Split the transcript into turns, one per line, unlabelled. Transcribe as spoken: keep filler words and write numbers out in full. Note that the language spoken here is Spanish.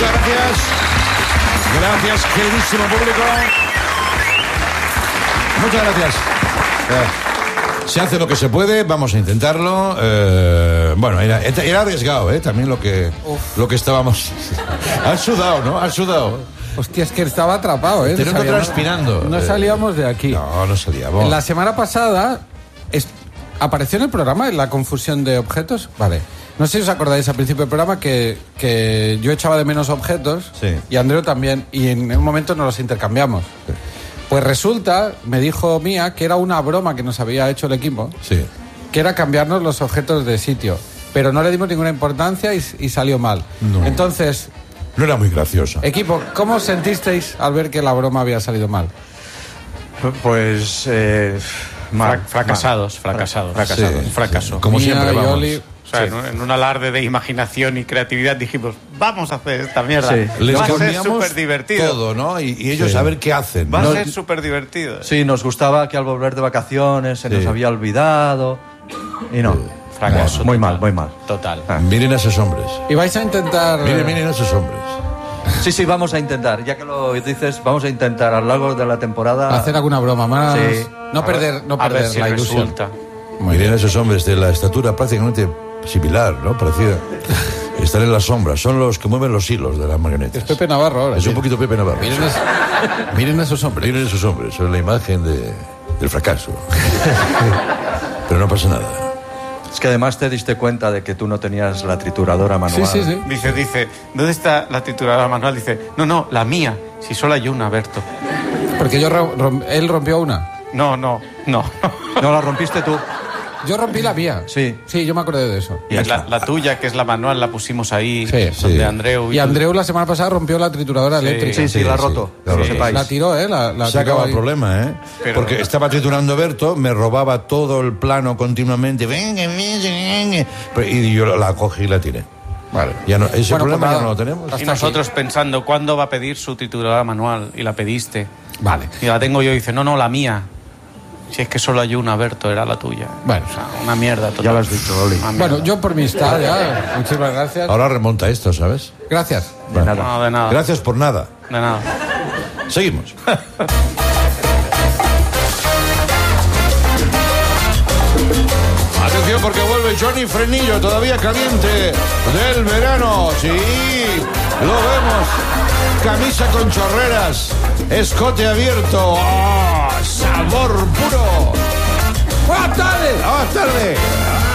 Muchas gracias. Gracias, queridísimo público. Muchas gracias. Eh, se hace lo que se puede, vamos a intentarlo. Eh, bueno, era, era arriesgado, ¿eh? También lo que, lo que estábamos... Has sudado, ¿no? Has sudado.
Hostia, es que estaba atrapado, ¿eh?
Te noto transpirando.
No salíamos de aquí.
No, no salíamos.
La semana pasada es, apareció en el programa en la confusión de objetos. Vale. No sé si os acordáis al principio del programa que, que yo echaba de menos objetos.
Sí.
Y Andreu también. Y en un momento nos los intercambiamos.
Sí.
Pues resulta, me dijo Mía, que era una broma que nos había hecho el equipo.
Sí.
Que era cambiarnos los objetos de sitio. Pero no le dimos ninguna importancia y, y salió mal.
No.
Entonces...
No era muy graciosa.
Equipo, ¿cómo os sentisteis al ver que la broma había salido mal?
Pues... Eh, mal,
Fra- fracasados,
mal.
fracasados.
Fracasados.
Sí,
Un fracaso.
sí. Como
Mía
siempre,
y
vamos.
Oli,
O sea, en, un, en un alarde de imaginación y creatividad dijimos, vamos a hacer esta mierda.
Sí.
Les
Va a ser
cambiamos
súper divertido.
todo, ¿no? Y, y ellos
Sí.
a ver qué hacen.
Va
¿no?
a ser súper divertido.
Sí, nos gustaba que al volver de vacaciones se
Sí.
nos había olvidado. Y no.
Fracaso.
Muy
total.
mal, muy mal.
Total.
Ah.
Miren a esos hombres.
y vais a intentar...
Miren, miren a esos hombres.
Sí, sí, vamos a intentar. Ya que lo dices, vamos a intentar a lo largo de la temporada...
hacer alguna broma más.
Sí.
No
A
perder,
ver-
no
a ver
perder
si
la ilusión.
resulta.
Miren a esos hombres de la estatura prácticamente similar, ¿no? Parecida. Están en las sombras. Son los que mueven los hilos de las marionetas.
Es Pepe Navarro ahora.
Es un poquito Pepe Navarro.
Miren, es- miren a esos hombres.
Miren esos hombres. Son la imagen de, del fracaso. Pero no pasa nada.
Es que además te diste cuenta de que tú no tenías la trituradora manual.
Sí, sí, sí.
Dice, dice, ¿dónde está la trituradora manual? Dice, no, no, la mía. Si solo hay una, Berto.
Porque yo rom- rom- él rompió una.
No, no, no.
¿No la rompiste tú?
Yo rompí la mía.
Sí.
Sí, yo me acordé de eso.
Y la, la tuya, que es la manual, la pusimos ahí.
Sí,
son
sí.
de Andreu.
Y Andreu la semana pasada rompió la trituradora
Sí.
eléctrica.
Sí, sí,
Sí,
la ha
sí.
roto.
La ha
que lo
roto.
sepáis.
La tiró, ¿eh? La, la
Se
tiró
acaba el
ahí.
problema, ¿eh?
Pero-
Porque estaba triturando Berto, me robaba todo el plano continuamente. Venga, venga, venga. Pero- Y yo la cogí y la tiré.
Vale.
Ya no, ese
Bueno,
problema
pues
ya
nada.
no lo tenemos.
Y nosotros pensando, ¿cuándo va a pedir su trituradora manual? Y la pediste.
Vale.
Y la tengo yo y dice, no, no, la mía. Si es que solo hay una, Berto, era la tuya.
Bueno.
O sea, una mierda total.
Ya lo has dicho, Oli.
Una mierda.
Bueno, yo por mi está ya. Muchísimas gracias.
Ahora remonta esto, ¿sabes?
Gracias.
De nada.
No, de nada.
Gracias por nada.
De nada.
Seguimos. Atención porque vuelve Johnny Frenillo, todavía caliente del verano. Sí, lo vemos. Camisa con chorreras, escote abierto. ¡Oh, sabor puro!
¡Buenas tardes!
¡Buenas tardes!